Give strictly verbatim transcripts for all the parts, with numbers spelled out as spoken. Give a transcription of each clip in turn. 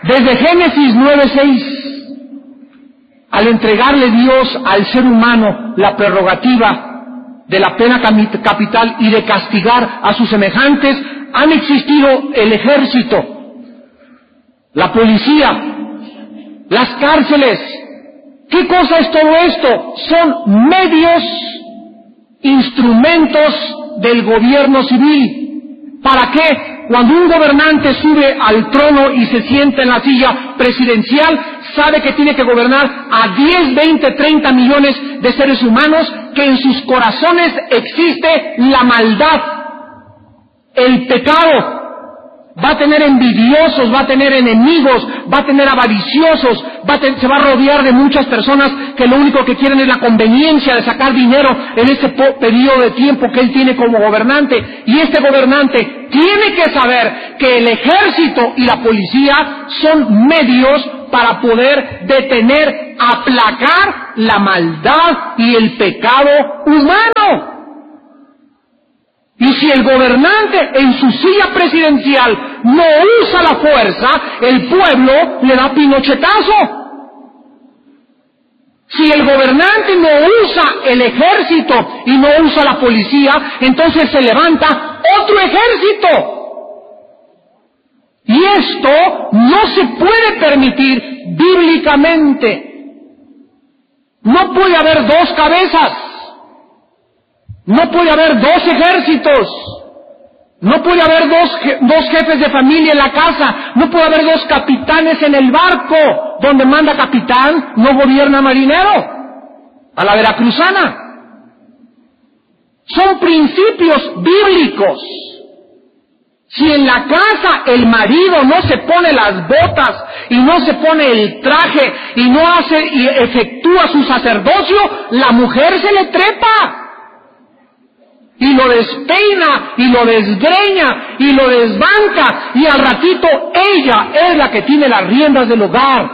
Desde Génesis nueve seis, al entregarle Dios al ser humano la prerrogativa de la pena capital y de castigar a sus semejantes, han existido el ejército, la policía, las cárceles. ¿Qué cosa es todo esto? Son medios, instrumentos del gobierno civil. ¿Para qué? Cuando un gobernante sube al trono y se sienta en la silla presidencial, sabe que tiene que gobernar a diez, veinte, treinta millones de seres humanos, que en sus corazones existe la maldad, el pecado. Va a tener envidiosos, va a tener enemigos, va a tener avariciosos, va a tener, se va a rodear de muchas personas que lo único que quieren es la conveniencia de sacar dinero en ese periodo de tiempo que él tiene como gobernante. Y este gobernante tiene que saber que el ejército y la policía son medios para poder detener, aplacar la maldad y el pecado humano. Y si el gobernante en su silla presidencial no usa la fuerza, el pueblo le da pinochetazo. Si el gobernante no usa el ejército y no usa la policía, entonces se levanta otro ejército. Y esto no se puede permitir bíblicamente. No puede haber dos cabezas. No puede haber dos ejércitos, no puede haber dos, dos jefes de familia en la casa, no puede haber dos capitanes en el barco. Donde manda capitán, no gobierna marinero, a la veracruzana. Son principios bíblicos. Si en la casa el marido no se pone las botas y no se pone el traje y no hace y efectúa su sacerdocio, la mujer se le trepa. Y lo despeina, y lo desgreña, y lo desbanca, y al ratito ella es la que tiene las riendas del hogar.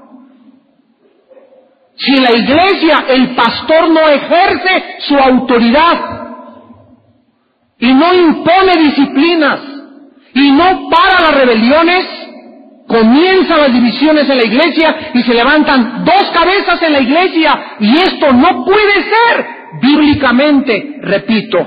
Si en la iglesia el pastor no ejerce su autoridad, y no impone disciplinas, y no para las rebeliones, comienzan las divisiones en la iglesia, y se levantan dos cabezas en la iglesia, y esto no puede ser bíblicamente, repito.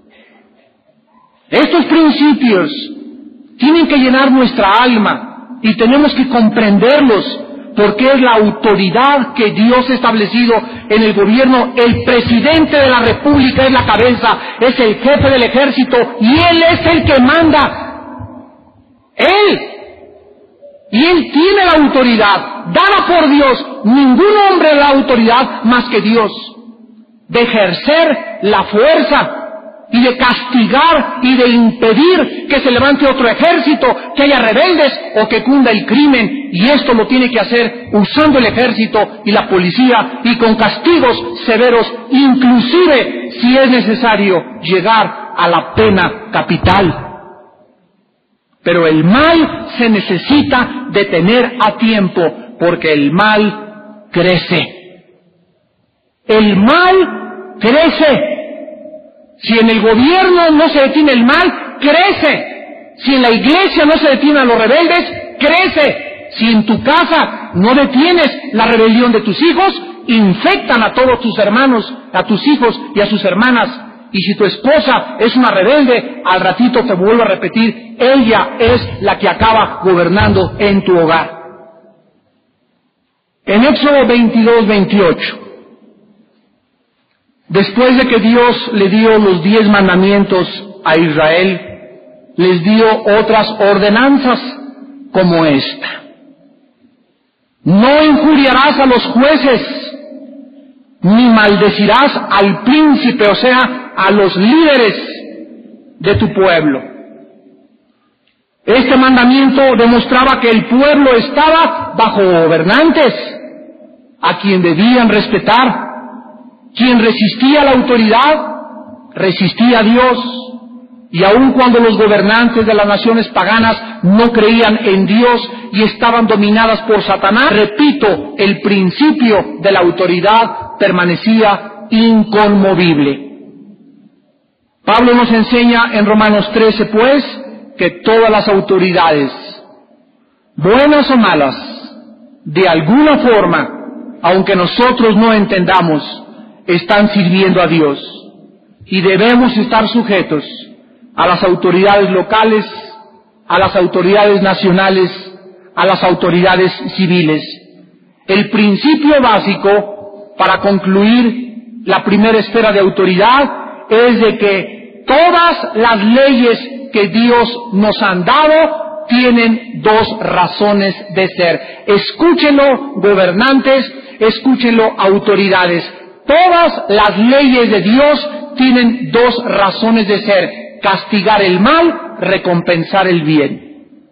Estos principios tienen que llenar nuestra alma y tenemos que comprenderlos, porque es la autoridad que Dios ha establecido en el gobierno. El presidente de la república es la cabeza, es el jefe del ejército y él es el que manda. Él. Y él tiene la autoridad dada por Dios. Ningún hombre da autoridad más que Dios, de ejercer la fuerza y de castigar y de impedir que se levante otro ejército, que haya rebeldes o que cunda el crimen. Y esto lo tiene que hacer usando el ejército y la policía y con castigos severos, inclusive si es necesario llegar a la pena capital. Pero el mal se necesita detener a tiempo, porque el mal crece. El mal crece. Si en el gobierno no se detiene el mal, crece. Si en la iglesia no se detienen a los rebeldes, crece. Si en tu casa no detienes la rebelión de tus hijos, infectan a todos tus hermanos, a tus hijos y a sus hermanas. Y si tu esposa es una rebelde, al ratito te vuelvo a repetir, ella es la que acaba gobernando en tu hogar. En Éxodo veintidós, veintiocho, después de que Dios le dio los diez mandamientos a Israel, les dio otras ordenanzas como esta. No injuriarás a los jueces, ni maldecirás al príncipe, o sea, a los líderes de tu pueblo. Este mandamiento demostraba que el pueblo estaba bajo gobernantes, a quien debían respetar. Quien resistía a la autoridad, resistía a Dios. Y aun cuando los gobernantes de las naciones paganas no creían en Dios y estaban dominadas por Satanás, repito, el principio de la autoridad permanecía inconmovible. Pablo nos enseña en Romanos trece, pues, que todas las autoridades buenas o malas, de alguna forma, aunque nosotros no entendamos, están sirviendo a Dios. Y debemos estar sujetos a las autoridades locales, a las autoridades nacionales, a las autoridades civiles. El principio básico para concluir la primera esfera de autoridad es de que todas las leyes que Dios nos han dado tienen dos razones de ser. Escúchenlo, gobernantes, escúchenlo, autoridades. Todas las leyes de Dios tienen dos razones de ser: castigar el mal, recompensar el bien.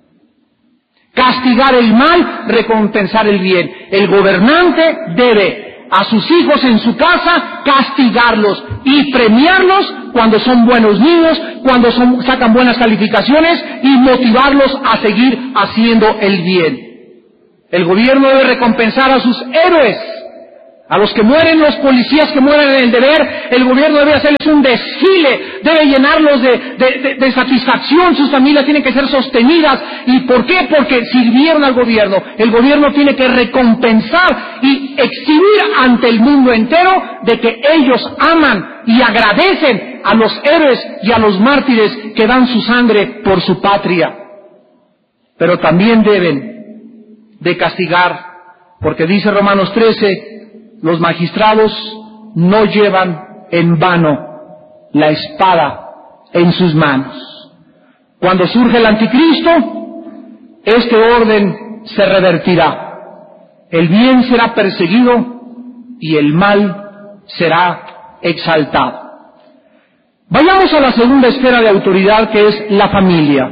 Castigar el mal, recompensar el bien. El gobernante debe a sus hijos en su casa castigarlos y premiarlos cuando son buenos niños, cuando son, sacan buenas calificaciones, y motivarlos a seguir haciendo el bien. El gobierno debe recompensar a sus héroes, a los que mueren, los policías que mueren en el deber. El gobierno debe hacerles un desfile, debe llenarlos de, de, de, de satisfacción. Sus familias tienen que ser sostenidas. ¿Y por qué? Porque sirvieron al gobierno. El gobierno tiene que recompensar y exhibir ante el mundo entero de que ellos aman y agradecen a los héroes y a los mártires que dan su sangre por su patria. Pero también deben de castigar, porque dice Romanos trece, los magistrados no llevan en vano la espada en sus manos. Cuando surge el anticristo, este orden se revertirá. El bien será perseguido y el mal será exaltado. Vayamos a la segunda esfera de autoridad, que es la familia.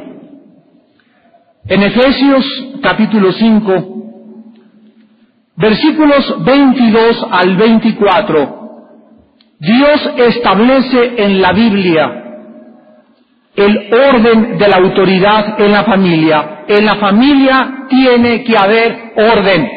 En Efesios capítulo cinco, versículos veintidós al veinticuatro, Dios establece en la Biblia el orden de la autoridad en la familia. En la familia tiene que haber orden.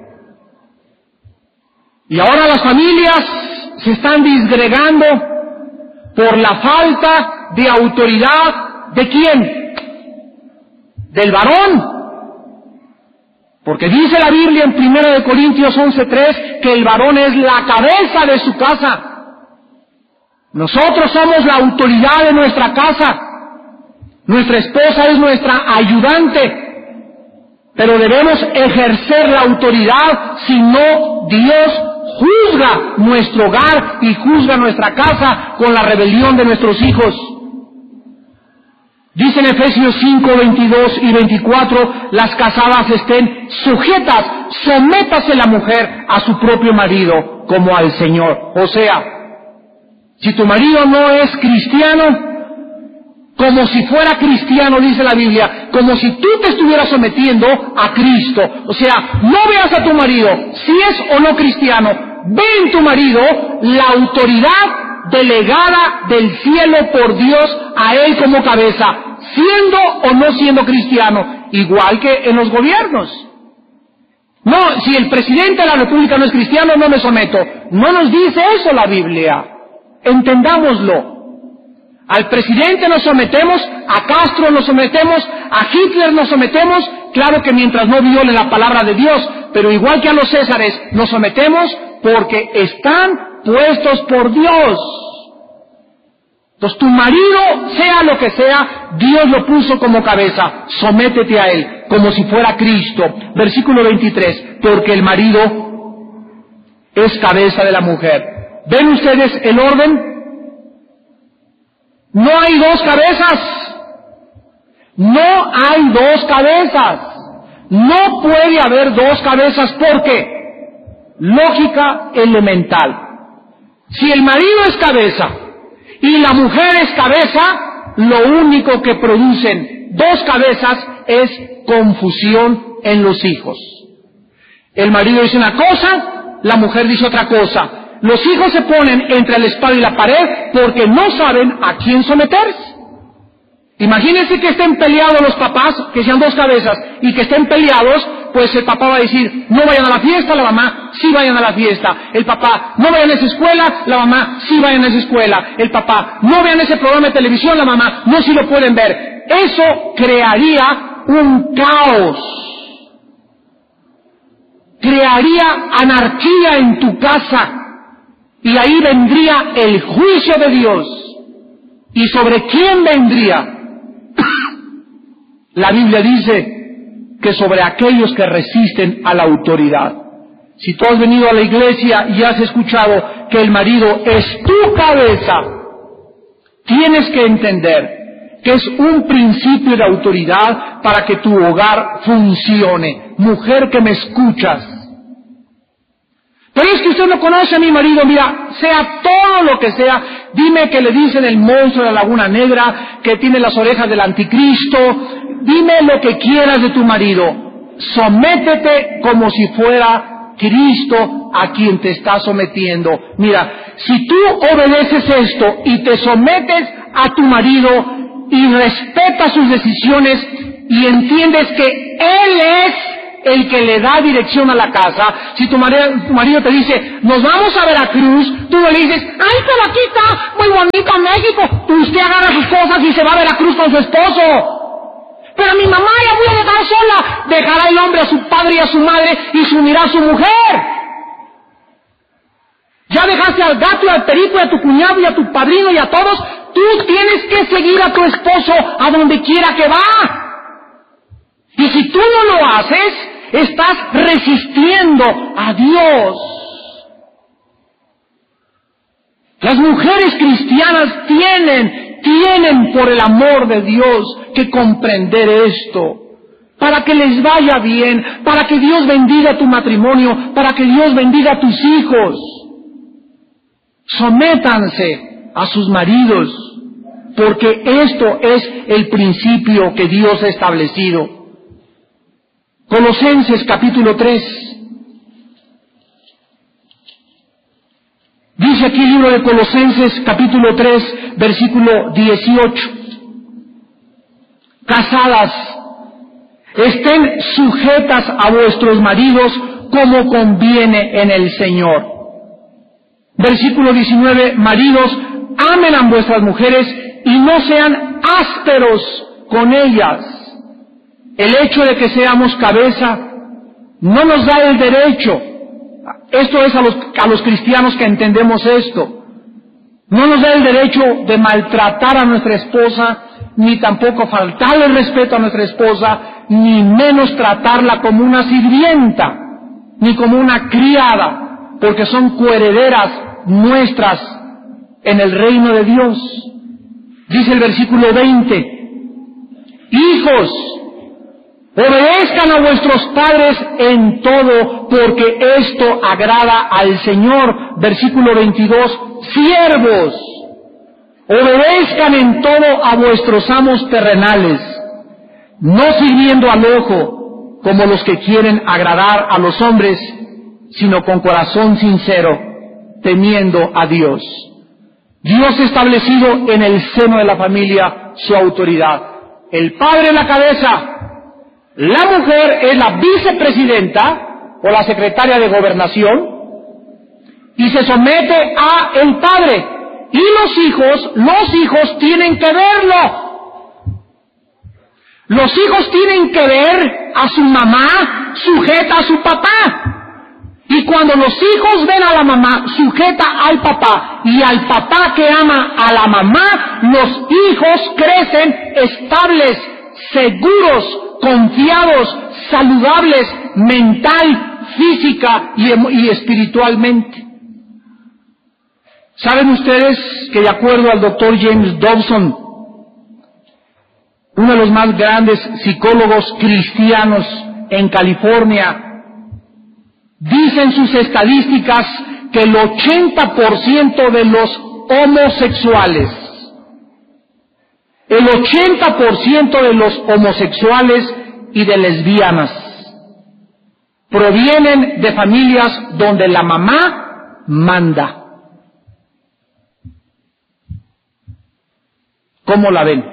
Y ahora las familias se están disgregando por la falta de autoridad. ¿De quién? Del varón. Porque dice la Biblia en primera de Corintios once tres que el varón es la cabeza de su casa. Nosotros somos la autoridad de nuestra casa. Nuestra esposa es nuestra ayudante. Pero debemos ejercer la autoridad, si no Dios juzga nuestro hogar y juzga nuestra casa con la rebelión de nuestros hijos. Dice en Efesios cinco, veintidós y veinticuatro, las casadas estén sujetas, sométase la mujer a su propio marido como al Señor. O sea, si tu marido no es cristiano, como si fuera cristiano, dice la Biblia, como si tú te estuvieras sometiendo a Cristo. O sea, no veas a tu marido, si es o no cristiano, ve en tu marido la autoridad delegada del cielo por Dios a él como cabeza, siendo o no siendo cristiano, igual que en los gobiernos. No, si el presidente de la República no es cristiano, no me someto. No nos dice eso la Biblia. Entendámoslo. Al presidente nos sometemos, a Castro nos sometemos, a Hitler nos sometemos, claro que mientras no violen la palabra de Dios, pero igual que a los Césares nos sometemos porque están puestos por Dios. Entonces tu marido, sea lo que sea, Dios lo puso como cabeza, sométete a él, como si fuera Cristo. Versículo veintitrés, porque el marido es cabeza de la mujer. ¿Ven ustedes el orden? No hay dos cabezas. No hay dos cabezas. No puede haber dos cabezas. ¿Por qué? Lógica elemental. Si el marido es cabeza y la mujer es cabeza, lo único que producen dos cabezas es confusión en los hijos. El marido dice una cosa, la mujer dice otra cosa. Los hijos se ponen entre la espada y la pared porque no saben a quién someterse. Imagínense que estén peleados los papás, que sean dos cabezas, y que estén peleados, pues el papá va a decir, no vayan a la fiesta, la mamá, sí vayan a la fiesta. El papá, no vayan a esa escuela, la mamá, sí vayan a esa escuela. El papá, no vean ese programa de televisión, la mamá, no, sí lo pueden ver. Eso crearía un caos. crearía anarquía en tu casa, y ahí vendría el juicio de Dios. ¿Y sobre quién vendría? La Biblia dice que sobre aquellos que resisten a la autoridad. Si tú has venido a la iglesia y has escuchado que el marido es tu cabeza, tienes que entender que es un principio de autoridad para que tu hogar funcione. Mujer que me escuchas. Pero es que usted no conoce a mi marido, mira, sea todo lo que sea, dime que le dicen el monstruo de la Laguna Negra, que tiene las orejas del anticristo, dime lo que quieras de tu marido, sométete como si fuera Cristo a quien te está sometiendo. Mira, si tú obedeces esto y te sometes a tu marido y respetas sus decisiones y entiendes que Él es el que le da dirección a la casa. Si tu marido, tu marido te dice, nos vamos a Veracruz, tú no le dices, ay, pero aquí está muy bonito México. Usted agarra sus cosas y se va a Veracruz con su esposo. Pero mi mamá la voy a dejar sola. Dejará el hombre a su padre y a su madre y se unirá a su mujer. Ya dejaste al gato y al perico y a tu cuñado y a tu padrino y a todos. Tú tienes que seguir a tu esposo a donde quiera que va. Y si tú no lo haces, estás resistiendo a Dios. Las mujeres cristianas tienen, tienen por el amor de Dios que comprender esto, para que les vaya bien, para que Dios bendiga tu matrimonio, para que Dios bendiga a tus hijos. Sométanse a sus maridos, porque esto es el principio que Dios ha establecido. Colosenses capítulo tres. Dice aquí el libro de Colosenses capítulo tres, versículo dieciocho. Casadas, estén sujetas a vuestros maridos como conviene en el Señor. Versículo diecinueve, maridos, amen a vuestras mujeres y no sean ásperos con ellas. El hecho de que seamos cabeza no nos da el derecho, esto es a los, a los cristianos que entendemos esto, no nos da el derecho de maltratar a nuestra esposa, ni tampoco faltarle el respeto a nuestra esposa, ni menos tratarla como una sirvienta, ni como una criada, porque son coherederas nuestras en el reino de Dios. Dice el versículo veinte, hijos, obedezcan a vuestros padres en todo, porque esto agrada al Señor. Versículo veintidós, siervos, obedezcan en todo a vuestros amos terrenales, no sirviendo al ojo como los que quieren agradar a los hombres, sino con corazón sincero, temiendo a Dios. Dios ha establecido en el seno de la familia su autoridad. El padre es la cabeza, la mujer es la vicepresidenta o la secretaria de gobernación y se somete a el padre. Y los hijos, los hijos tienen que verlo. Los hijos tienen que ver a su mamá sujeta a su papá. Y cuando los hijos ven a la mamá sujeta al papá y al papá que ama a la mamá, los hijos crecen estables, seguros, confiados, saludables, mental, física y, y espiritualmente. ¿Saben ustedes que de acuerdo al doctor James Dobson, uno de los más grandes psicólogos cristianos en California, dicen sus estadísticas que el ochenta por ciento de los homosexuales, el ochenta por ciento de los homosexuales y de lesbianas provienen de familias donde la mamá manda? ¿Cómo la ven?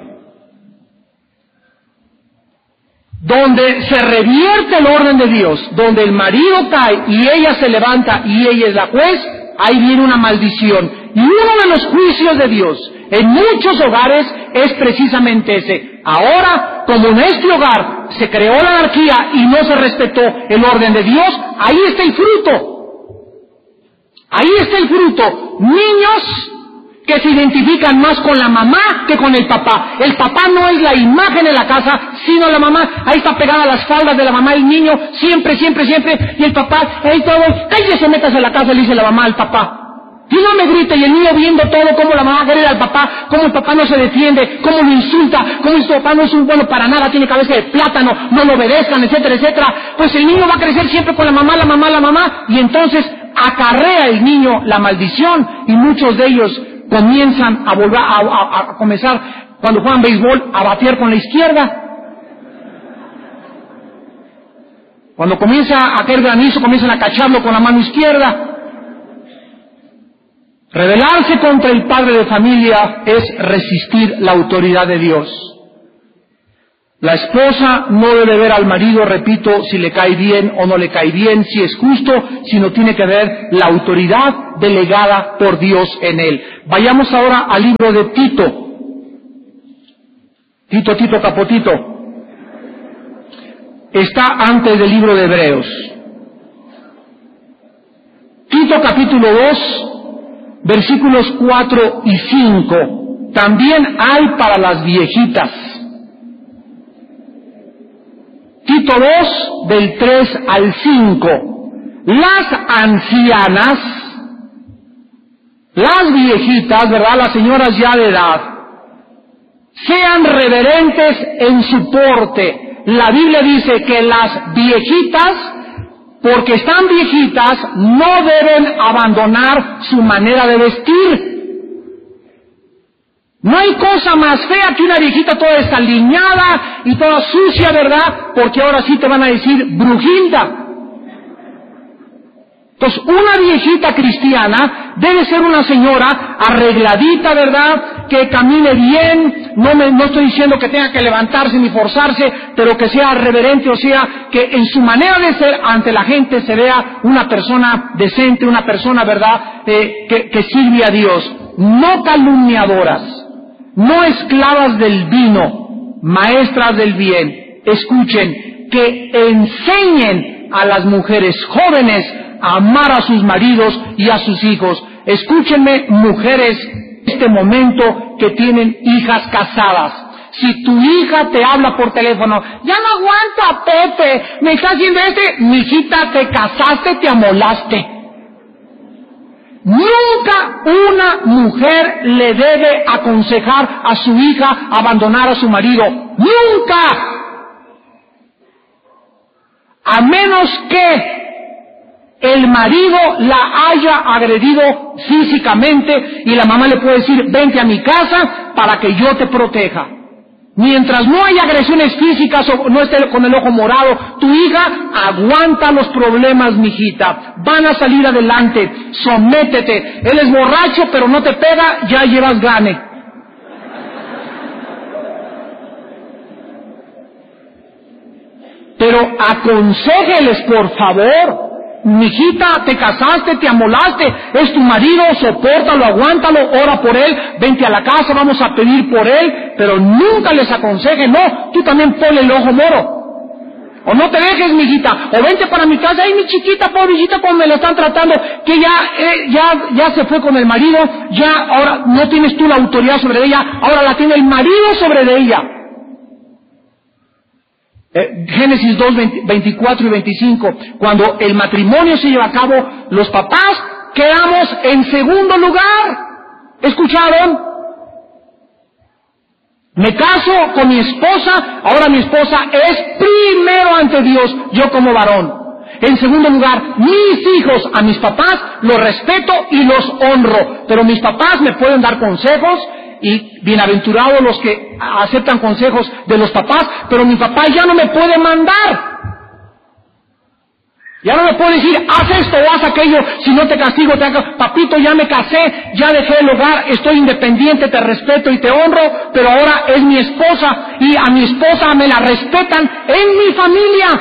Donde se revierte el orden de Dios, donde el marido cae y ella se levanta y ella es la juez, ahí viene una maldición. Y uno de los juicios de Dios en muchos hogares es precisamente ese. Ahora, como en este hogar se creó la anarquía y no se respetó el orden de Dios, ahí está el fruto. Ahí está el fruto. Niños que se identifican más con la mamá que con el papá. El papá no es la imagen de la casa, sino la mamá. Ahí está pegada a las faldas de la mamá el niño, siempre, siempre, siempre. Y el papá, ahí todo, cállese, métase a la casa, le dice la mamá al papá. Y no me grite, y el niño viendo todo, cómo la mamá agrede al papá, cómo el papá no se defiende, cómo lo insulta, cómo su papá no es un bueno para nada, tiene cabeza de plátano, no lo obedezcan, etcétera, etcétera. Pues el niño va a crecer siempre con la mamá, la mamá, la mamá, y entonces acarrea el niño la maldición, y muchos de ellos comienzan a volver a, a, a comenzar, cuando juegan béisbol, a batear con la izquierda. Cuando comienza a caer granizo, comienzan a cacharlo con la mano izquierda. Rebelarse contra el padre de familia es resistir la autoridad de Dios. La esposa no debe ver al marido, repito, si le cae bien o no le cae bien, si es justo, sino tiene que ver la autoridad delegada por Dios en él. Vayamos ahora al libro de Tito. Tito, Tito, Capotito. Está antes del libro de Hebreos. Tito capítulo dos, versículos cuatro y cinco. También hay para las viejitas. Tito dos, del tres al cinco. Las ancianas, las viejitas, ¿verdad? Las señoras ya de edad, sean reverentes en su porte. La Biblia dice que las viejitas, porque están viejitas, no deben abandonar su manera de vestir. No hay cosa más fea que una viejita toda desaliñada y toda sucia, ¿verdad? Porque ahora sí te van a decir brujilda. Entonces, una viejita cristiana debe ser una señora arregladita, ¿verdad? Que camine bien. No me, no estoy diciendo que tenga que levantarse ni forzarse, pero que sea reverente, o sea, que en su manera de ser ante la gente se vea una persona decente, una persona, ¿verdad? Eh, que, que sirve a Dios. No calumniadoras, no esclavas del vino, maestras del bien. Escuchen, que enseñen a las mujeres jóvenes a amar a sus maridos y a sus hijos. Escúchenme, mujeres, en este momento que tienen hijas casadas. Si tu hija te habla por teléfono, ya no aguanta, Pepe, me está haciendo este, mijita, te casaste, te amolaste. Nunca una mujer le debe aconsejar a su hija abandonar a su marido. ¡Nunca! A menos que el marido la haya agredido físicamente y la mamá le puede decir, vente a mi casa para que yo te proteja. Mientras no haya agresiones físicas o no esté con el ojo morado, tu hija aguanta los problemas, mijita. Van a salir adelante. Sométete. Él es borracho, pero no te pega, ya llevas gane. Pero aconséjeles, por favor. Mijita, te casaste, te amolaste, es tu marido, sopórtalo, aguántalo, ora por él, vente a la casa, vamos a pedir por él, pero nunca les aconseje, no, tú también ponle el ojo moro. O no te dejes, mijita, o vente para mi casa, ay, mi chiquita, pobrecita, como me la están tratando, que ya, eh, ya, ya se fue con el marido, ya, ahora no tienes tú la autoridad sobre ella, ahora la tiene el marido sobre ella. Eh, Génesis dos, veinticuatro y veinticinco, cuando el matrimonio se lleva a cabo, los papás quedamos en segundo lugar. ¿Escucharon? Me caso con mi esposa, ahora mi esposa es primero ante Dios, yo como varón. En segundo lugar, mis hijos, a mis papás los respeto y los honro, pero mis papás me pueden dar consejos, y bienaventurados los que aceptan consejos de los papás, pero mi papá ya no me puede mandar. Ya no me puede decir, haz esto o haz aquello, si no te castigo, te hago. Papito, ya me casé, ya dejé el hogar, estoy independiente, te respeto y te honro, pero ahora es mi esposa, y a mi esposa me la respetan en mi familia.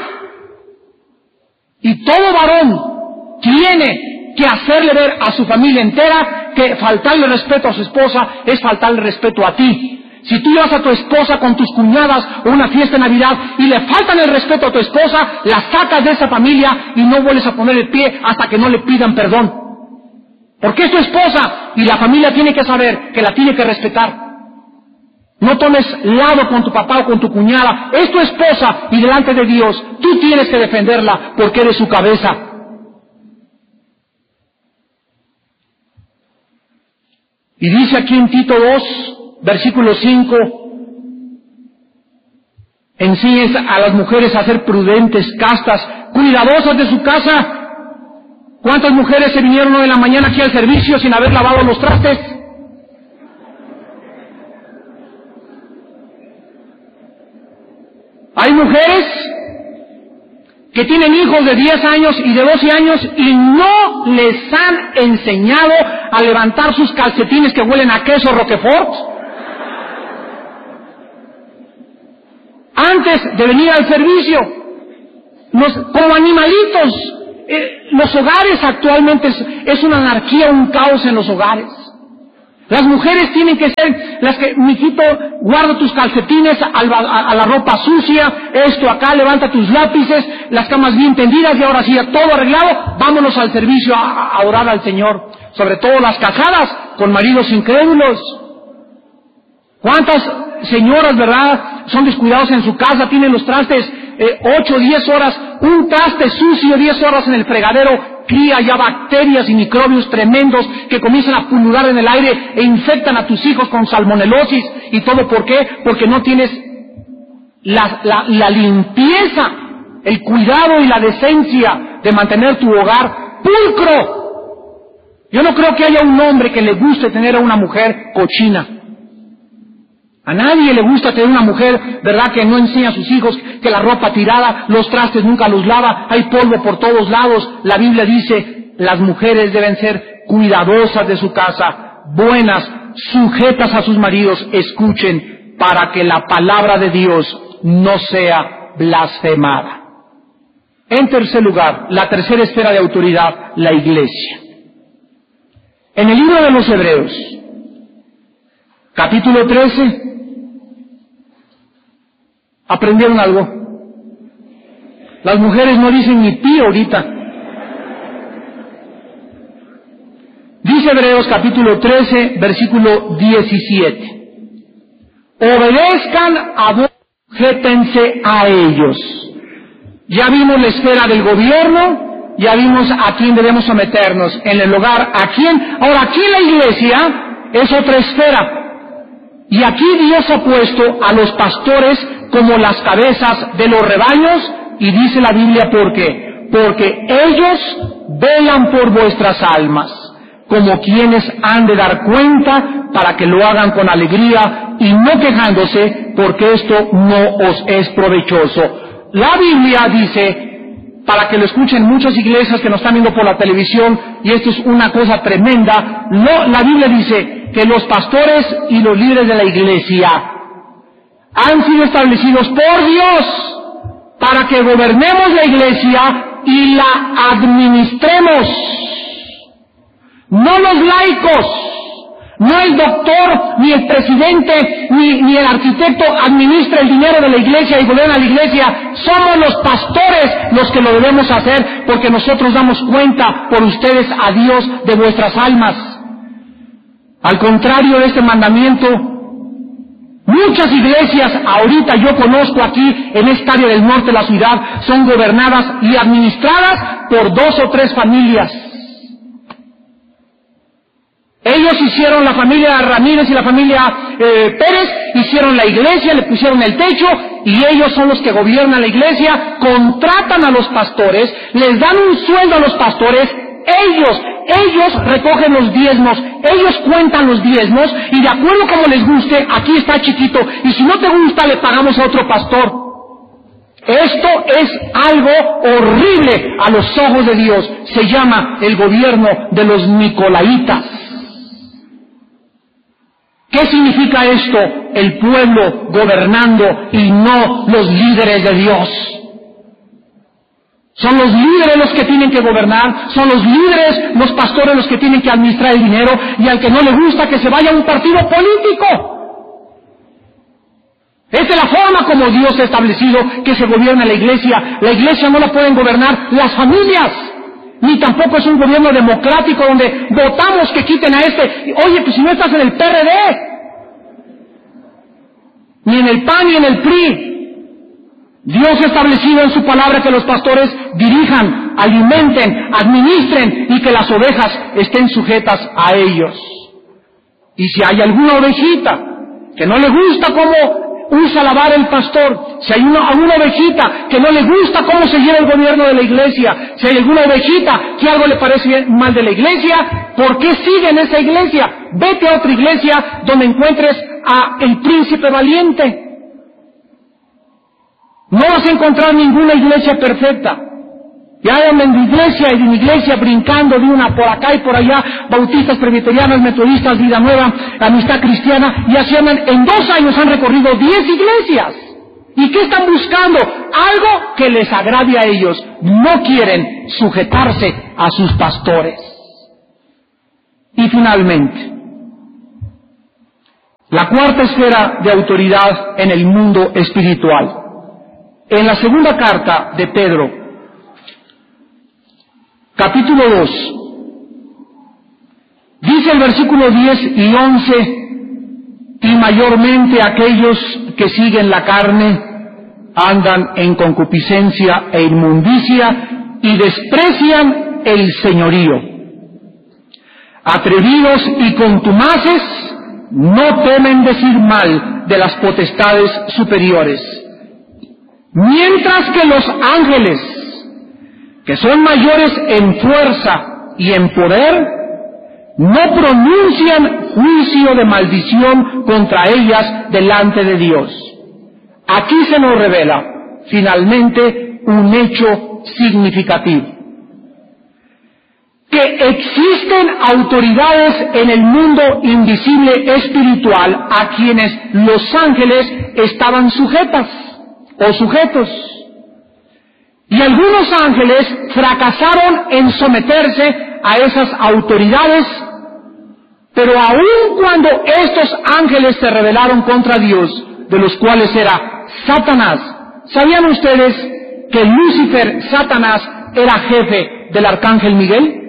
Y todo varón tiene que hacerle ver a su familia entera que faltarle respeto a su esposa es faltarle respeto a ti. Si tú llevas a tu esposa con tus cuñadas a una fiesta de Navidad y le faltan el respeto a tu esposa, la sacas de esa familia y no vuelves a poner el pie hasta que no le pidan perdón. Porque es tu esposa y la familia tiene que saber que la tiene que respetar. No tomes lado con tu papá o con tu cuñada. Es tu esposa y delante de Dios tú tienes que defenderla porque eres su cabeza. Y dice aquí en Tito dos, versículo cinco, enseñes a las mujeres a ser prudentes, castas, cuidadosas de su casa. ¿Cuántas mujeres se vinieron hoy en la mañana aquí al servicio sin haber lavado los trastes? Hay mujeres que tienen hijos de diez años y de doce años y no les han enseñado a levantar sus calcetines que huelen a queso Roquefort antes de venir al servicio. Nos, como animalitos. Eh, los hogares actualmente es, es una anarquía, un caos en los hogares. Las mujeres tienen que ser las que, mijito, guarda tus calcetines a, a, a la ropa sucia, esto acá, levanta tus lápices, las camas bien tendidas y ahora sí, todo arreglado, vámonos al servicio a, a orar al Señor. Sobre todo las casadas con maridos incrédulos. ¿Cuántas señoras, verdad, son descuidados en su casa, tienen los trastes eh, ocho, diez horas, un traste sucio, diez horas en el fregadero, cría ya bacterias y microbios tremendos que comienzan a pulular en el aire e infectan a tus hijos con salmonelosis? ¿Y todo por qué? Porque no tienes la, la, la limpieza, el cuidado y la decencia de mantener tu hogar pulcro. Yo no creo que haya un hombre que le guste tener a una mujer cochina. A nadie le gusta tener una mujer, ¿verdad?, que no enseña a sus hijos, que la ropa tirada, los trastes nunca los lava, hay polvo por todos lados. La Biblia dice, las mujeres deben ser cuidadosas de su casa, buenas, sujetas a sus maridos. Escuchen, para que la palabra de Dios no sea blasfemada. En tercer lugar, la tercera esfera de autoridad, la iglesia. En el libro de los Hebreos, capítulo trece, ¿aprendieron algo? Las mujeres no dicen ni pi ahorita. Dice Hebreos capítulo trece, versículo diecisiete. Obedezcan a Dios, sujétense a ellos. Ya vimos la esfera del gobierno, ya vimos a quién debemos someternos en el hogar, a quién. Ahora aquí en la iglesia es otra esfera. Y aquí Dios ha puesto a los pastores como las cabezas de los rebaños, y dice la Biblia ¿por qué? Porque ellos velan por vuestras almas, como quienes han de dar cuenta, para que lo hagan con alegría y no quejándose, porque esto no os es provechoso. La Biblia dice, para que lo escuchen muchas iglesias que nos están viendo por la televisión, y esto es una cosa tremenda, no, la Biblia dice que los pastores y los líderes de la iglesia han sido establecidos por Dios para que gobernemos la iglesia y la administremos. No los laicos, no el doctor, ni el presidente, ni, ni el arquitecto administra el dinero de la iglesia y gobierna la iglesia. Somos los pastores los que lo debemos hacer, porque nosotros damos cuenta por ustedes a Dios de vuestras almas. Al contrario de este mandamiento, muchas iglesias ahorita yo conozco aquí en esta área del norte de la ciudad son gobernadas y administradas por dos o tres familias. Ellos hicieron, la familia Ramírez y la familia eh, Pérez, hicieron la iglesia, le pusieron el techo, y ellos son los que gobiernan la iglesia, contratan a los pastores, les dan un sueldo a los pastores, ellos, ellos recogen los diezmos, ellos cuentan los diezmos, y de acuerdo como les guste, aquí está chiquito, y si no te gusta le pagamos a otro pastor. Esto es algo horrible a los ojos de Dios. Se llama el gobierno de los nicolaitas. ¿Qué significa esto? El pueblo gobernando y no los líderes de Dios. Son los líderes los que tienen que gobernar, son los líderes, los pastores los que tienen que administrar el dinero, y al que no le gusta que se vaya a un partido político. Esa es la forma como Dios ha establecido que se gobierna la iglesia. La iglesia no la pueden gobernar las familias, ni tampoco es un gobierno democrático donde votamos que quiten a este. Oye, pues si no estás en el P R D, ni en el P A N, ni en el P R I. Dios ha establecido en su palabra que los pastores dirijan, alimenten, administren y que las ovejas estén sujetas a ellos. Y si hay alguna ovejita que no le gusta cómo usa la vara el pastor, si hay una, alguna ovejita que no le gusta cómo se lleva el gobierno de la iglesia, si hay alguna ovejita que algo le parece mal de la iglesia, ¿por qué sigue en esa iglesia? Vete a otra iglesia donde encuentres a el príncipe valiente. No vas a encontrar ninguna iglesia perfecta. Ya en mi iglesia y en mi iglesia brincando de una por acá y por allá, bautistas, presbiterianos, metodistas, vida nueva, amistad cristiana, y así andan, en dos años han recorrido diez iglesias. ¿Y qué están buscando? Algo que les agrade a ellos. No quieren sujetarse a sus pastores. Y finalmente, la cuarta esfera de autoridad en el mundo espiritual. En la segunda carta de Pedro, capítulo dos, dice el versículo diez y once, y mayormente aquellos que siguen la carne andan en concupiscencia e inmundicia y desprecian el señorío. Atrevidos y contumaces, no temen decir mal de las potestades superiores. Mientras que los ángeles, que son mayores en fuerza y en poder, no pronuncian juicio de maldición contra ellas delante de Dios. Aquí se nos revela, finalmente, un hecho significativo. Que existen autoridades en el mundo invisible espiritual a quienes los ángeles estaban sujetas o sujetos. Y algunos ángeles fracasaron en someterse a esas autoridades, pero aun cuando estos ángeles se rebelaron contra Dios, de los cuales era Satanás, ¿sabían ustedes que Lucifer, Satanás, era jefe del arcángel Miguel?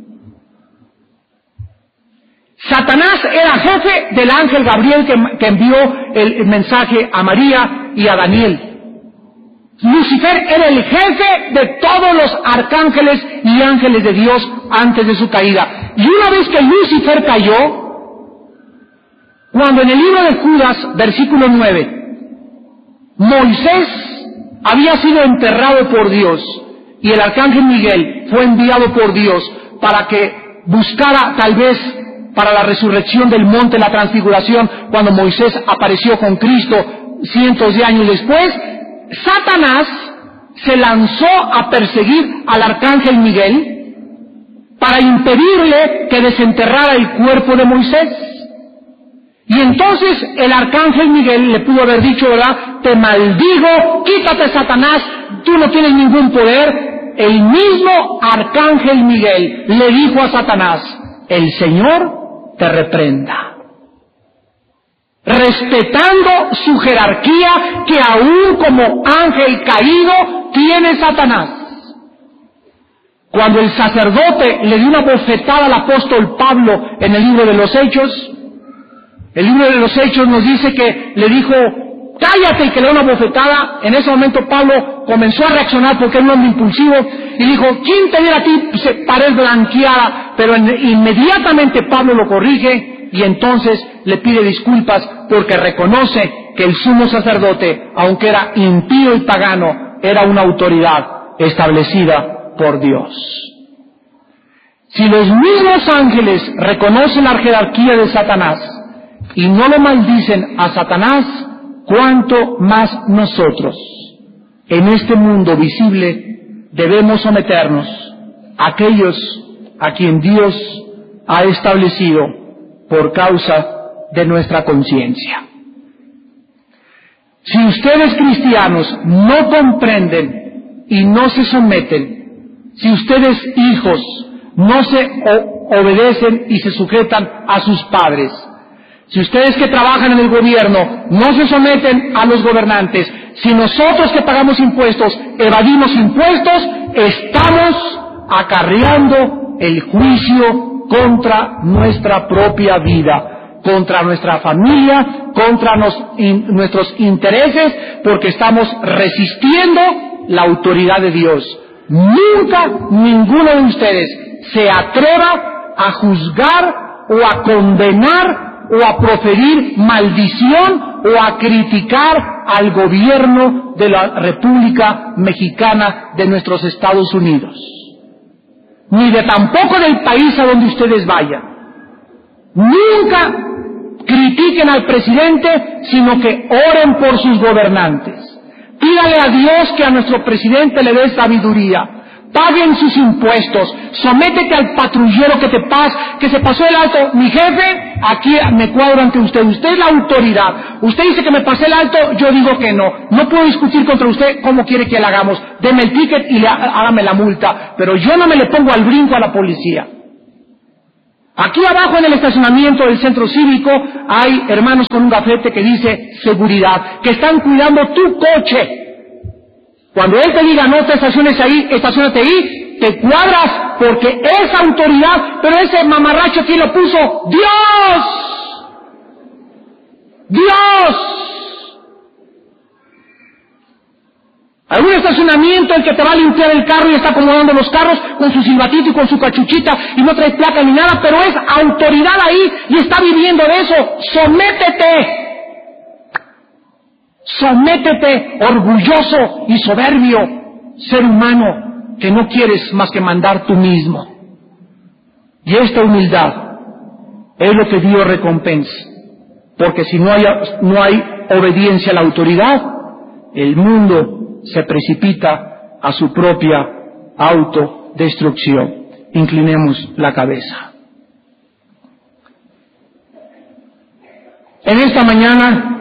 Satanás era jefe del ángel Gabriel que, que envió el, el mensaje a María y a Daniel. Lucifer era el jefe de todos los arcángeles y ángeles de Dios antes de su caída. Y una vez que Lucifer cayó, cuando en el libro de Judas, versículo nueve, Moisés había sido enterrado por Dios y el arcángel Miguel fue enviado por Dios para que buscara tal vez para la resurrección del monte de la transfiguración, cuando Moisés apareció con Cristo cientos de años después, Satanás se lanzó a perseguir al arcángel Miguel para impedirle que desenterrara el cuerpo de Moisés. Y entonces el arcángel Miguel le pudo haber dicho, ¿verdad? Te maldigo, quítate, Satanás, tú no tienes ningún poder. El mismo arcángel Miguel le dijo a Satanás, el Señor te reprenda, respetando su jerarquía que aún como ángel caído tiene Satanás. Cuando el sacerdote le dio una bofetada al apóstol Pablo en el libro de los Hechos, el libro de los Hechos nos dice que le dijo, cállate, y que le dio una bofetada. En ese momento Pablo comenzó a reaccionar porque era un hombre impulsivo y dijo, ¿quién te diera a ti pared blanqueada? Pero inmediatamente Pablo lo corrige y entonces le pide disculpas porque reconoce que el sumo sacerdote, aunque era impío y pagano, era una autoridad establecida por Dios. Si los mismos ángeles reconocen la jerarquía de Satanás y no lo maldicen a Satanás, cuánto más nosotros, en este mundo visible, debemos someternos a aquellos a quien Dios ha establecido por causa de nuestra conciencia. Si ustedes cristianos no comprenden y no se someten, si ustedes hijos no se o- obedecen y se sujetan a sus padres, Si ustedes que trabajan en el gobierno no se someten a los gobernantes, si nosotros que pagamos impuestos evadimos impuestos, estamos acarreando el juicio contra nuestra propia vida, contra nuestra familia, contra nos, in, nuestros intereses, porque estamos resistiendo la autoridad de Dios. Nunca ninguno de ustedes se atreva a juzgar o a condenar o a proferir maldición o a criticar al gobierno de la República Mexicana de nuestros Estados Unidos, ni de tampoco del país a donde ustedes vayan. Nunca critiquen al presidente, sino que oren por sus gobernantes. Pídale a Dios que a nuestro presidente le dé sabiduría. Paguen sus impuestos, sométete al patrullero que te pasa, que se pasó el alto. Mi jefe, aquí me cuadro ante usted, usted es la autoridad. Usted dice que me pasé el alto, yo digo que no. No puedo discutir contra usted, ¿cómo quiere que le hagamos? Deme el ticket y le, hágame la multa, pero yo no me le pongo al brinco a la policía. Aquí abajo en el estacionamiento del centro cívico hay hermanos con un gafete que dice seguridad, que están cuidando tu coche. Cuando él te diga no te estaciones ahí, estacionate ahí, te cuadras porque es autoridad, pero ese mamarracho ¿quién lo puso? ¡Dios! ¡Dios! Algún estacionamiento el que te va a limpiar el carro y está acomodando los carros con su silbatito y con su cachuchita y no trae placa ni nada, pero es autoridad ahí y está viviendo de eso. ¡Sométete! Sométete, orgulloso y soberbio, ser humano que no quieres más que mandar tú mismo. Y esta humildad es lo que Dios recompensa, porque si no hay, no hay obediencia a la autoridad, el mundo se precipita a su propia autodestrucción. Inclinemos la cabeza. En esta mañana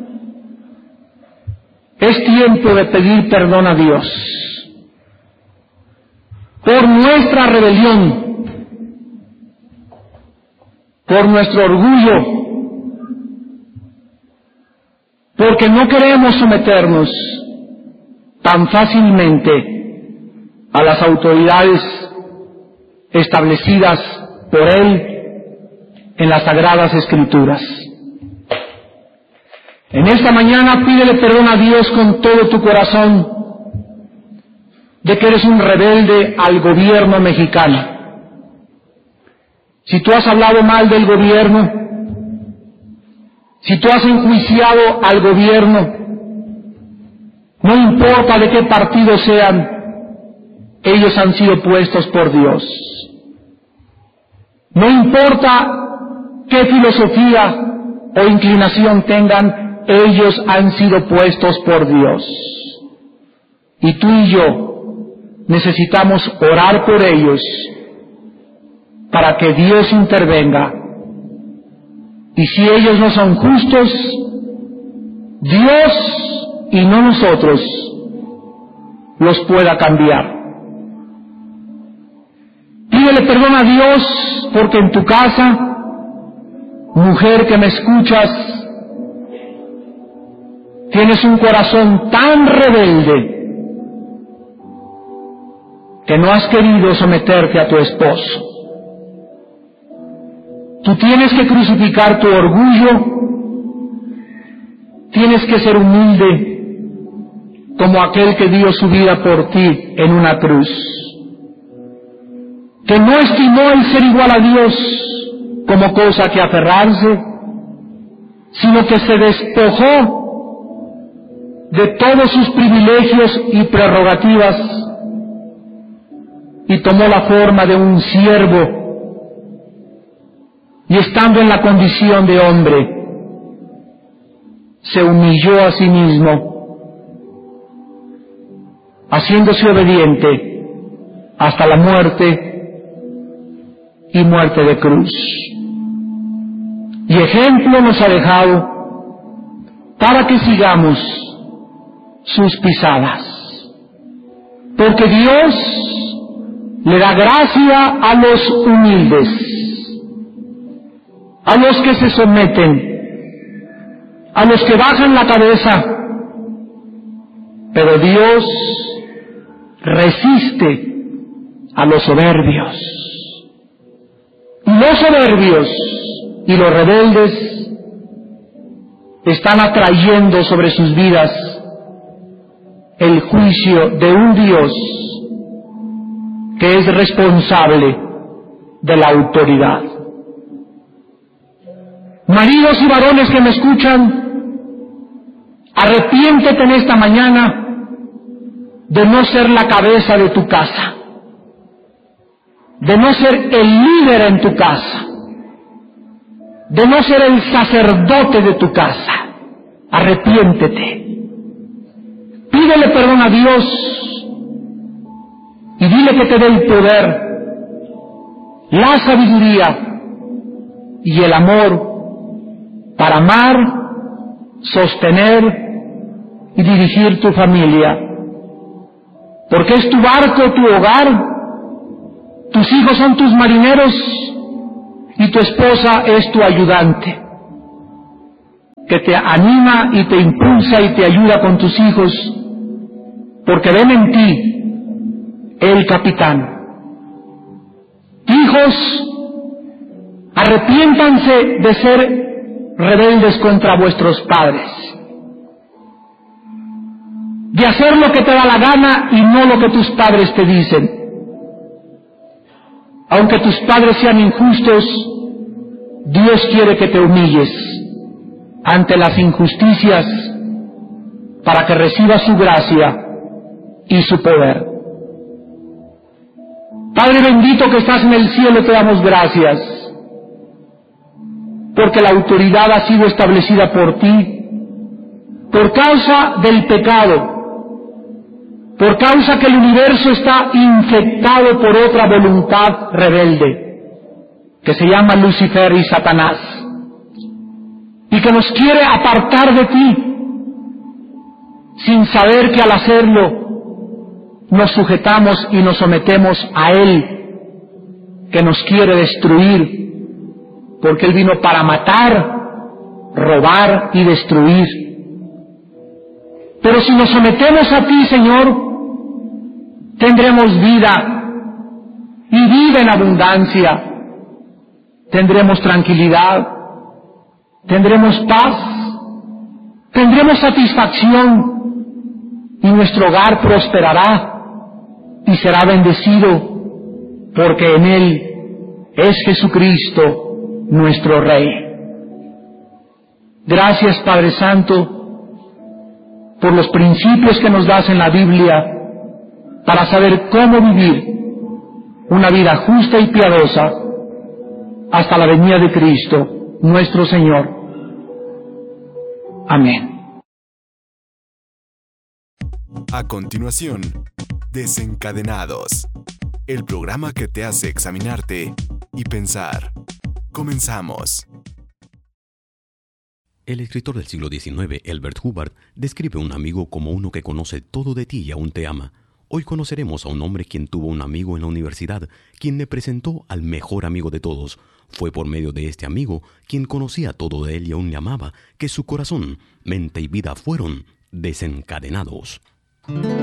es tiempo de pedir perdón a Dios por nuestra rebelión, por nuestro orgullo, porque no queremos someternos tan fácilmente a las autoridades establecidas por Él en las Sagradas Escrituras. En esta mañana pídele perdón a Dios con todo tu corazón de que eres un rebelde al gobierno mexicano. Si tú has hablado mal del gobierno, si tú has enjuiciado al gobierno, no importa de qué partido sean, ellos han sido puestos por Dios. No importa qué filosofía o inclinación tengan, ellos han sido puestos por Dios. Y tú y yo necesitamos orar por ellos para que Dios intervenga. Y si ellos no son justos, Dios y no nosotros los pueda cambiar. Pídele perdón a Dios porque en tu casa, mujer que me escuchas, tienes un corazón tan rebelde que no has querido someterte a tu esposo. Tú tienes que crucificar tu orgullo, tienes que ser humilde como aquel que dio su vida por ti en una cruz, que no estimó el ser igual a Dios como cosa que aferrarse, sino que se despojó de todos sus privilegios y prerrogativas y tomó la forma de un siervo, y estando en la condición de hombre, se humilló a sí mismo, haciéndose obediente hasta la muerte y muerte de cruz. Y ejemplo nos ha dejado para que sigamos sus pisadas, porque Dios le da gracia a los humildes, a los que se someten a los que bajan la cabeza, pero Dios resiste a los soberbios. Y los soberbios y los rebeldes están atrayendo sobre sus vidas el juicio de un Dios que es responsable de la autoridad. Maridos y varones que me escuchan, arrepiéntete en esta mañana de no ser la cabeza de tu casa, de no ser el líder en tu casa, de no ser el sacerdote de tu casa. Arrepiéntete. Pídele perdón a Dios y dile que te dé el poder, la sabiduría y el amor para amar, sostener y dirigir tu familia. Porque es tu barco, tu hogar, tus hijos son tus marineros y tu esposa es tu ayudante, que te anima y te impulsa y te ayuda con tus hijos, porque ven en ti el capitán. Hijos, arrepiéntanse de ser rebeldes contra vuestros padres, de hacer lo que te da la gana y no lo que tus padres te dicen. Aunque tus padres sean injustos, Dios quiere que te humilles ante las injusticias para que recibas su gracia y su poder. Padre bendito que estás en el cielo, te damos gracias, porque la autoridad ha sido establecida por ti, por causa del pecado, por causa que el universo está infectado por otra voluntad rebelde, que se llama Lucifer y Satanás, y que nos quiere apartar de ti, sin saber que al hacerlo nos sujetamos y nos sometemos a Él, que nos quiere destruir, porque Él vino para matar, robar y destruir. Pero si nos sometemos a ti, Señor, tendremos vida, y vida en abundancia. Tendremos tranquilidad, tendremos paz, tendremos satisfacción, y nuestro hogar prosperará y será bendecido, porque en Él es Jesucristo, nuestro Rey. Gracias, Padre Santo, por los principios que nos das en la Biblia para saber cómo vivir una vida justa y piadosa hasta la venida de Cristo, nuestro Señor. Amén. A continuación, Desencadenados, el programa que te hace examinarte y pensar. Comenzamos. El escritor del siglo diecinueve, Elbert Hubbard, describe a un amigo como uno que conoce todo de ti y aún te ama. Hoy conoceremos a un hombre quien tuvo un amigo en la universidad, quien le presentó al mejor amigo de todos. Fue por medio de este amigo, quien conocía todo de él y aún le amaba, que su corazón, mente y vida fueron desencadenados.